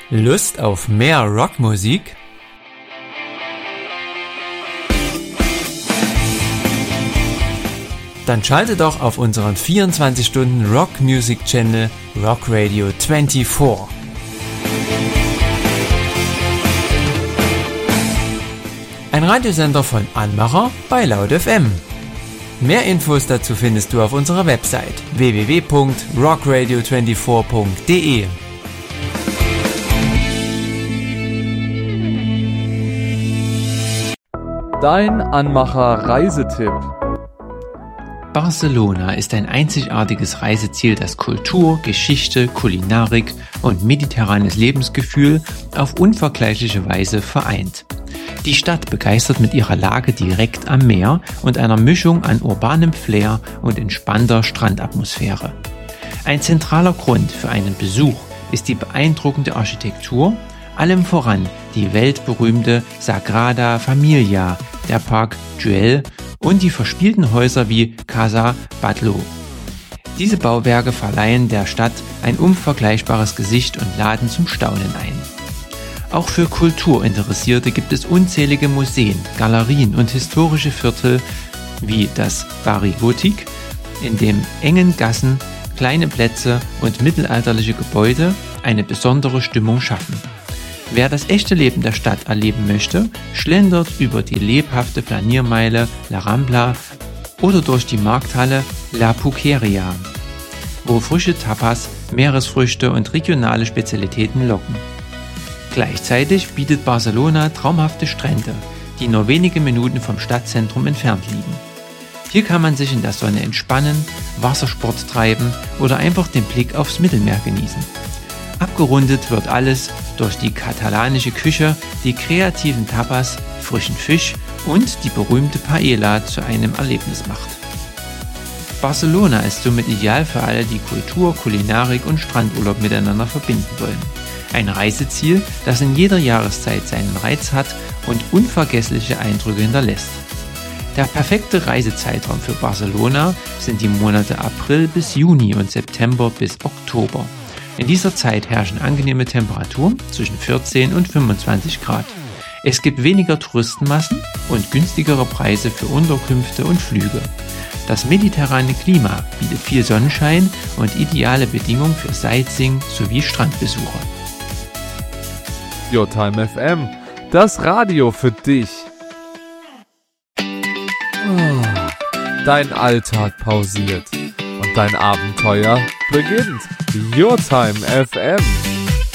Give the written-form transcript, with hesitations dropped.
Lust auf mehr Rockmusik? Dann schalte doch auf unseren 24-Stunden-Rock-Music-Channel Rock Radio 24. Ein Radiosender von Anmacher bei Laut FM. Mehr Infos dazu findest du auf unserer Website www.rockradio24.de. Dein Anmacher-Reisetipp. Barcelona ist ein einzigartiges Reiseziel, das Kultur, Geschichte, Kulinarik und mediterranes Lebensgefühl auf unvergleichliche Weise vereint. Die Stadt begeistert mit ihrer Lage direkt am Meer und einer Mischung an urbanem Flair und entspannter Strandatmosphäre. Ein zentraler Grund für einen Besuch ist die beeindruckende Architektur, allem voran die weltberühmte Sagrada Familia, der Park Güell und die verspielten Häuser wie Casa Batlló. Diese Bauwerke verleihen der Stadt ein unvergleichbares Gesicht und laden zum Staunen ein. Auch für Kulturinteressierte gibt es unzählige Museen, Galerien und historische Viertel wie das Barri Gòtic, in dem engen Gassen, kleine Plätze und mittelalterliche Gebäude eine besondere Stimmung schaffen. Wer das echte Leben der Stadt erleben möchte, schlendert über die lebhafte Flaniermeile La Rambla oder durch die Markthalle La Puqueria, wo frische Tapas, Meeresfrüchte und regionale Spezialitäten locken. Gleichzeitig bietet Barcelona traumhafte Strände, die nur wenige Minuten vom Stadtzentrum entfernt liegen. Hier kann man sich in der Sonne entspannen, Wassersport treiben oder einfach den Blick aufs Mittelmeer genießen. Abgerundet wird alles durch die katalanische Küche, die kreativen Tapas, frischen Fisch und die berühmte Paella zu einem Erlebnis macht. Barcelona ist somit ideal für alle, die Kultur, Kulinarik und Strandurlaub miteinander verbinden wollen. Ein Reiseziel, das in jeder Jahreszeit seinen Reiz hat und unvergessliche Eindrücke hinterlässt. Der perfekte Reisezeitraum für Barcelona sind die Monate April bis Juni und September bis Oktober. In dieser Zeit herrschen angenehme Temperaturen zwischen 14 und 25 Grad. Es gibt weniger Touristenmassen und günstigere Preise für Unterkünfte und Flüge. Das mediterrane Klima bietet viel Sonnenschein und ideale Bedingungen für Sightseeing sowie Strandbesuche. Your Time FM, das Radio für dich. Dein Alltag pausiert und dein Abenteuer beginnt. Your Time FM.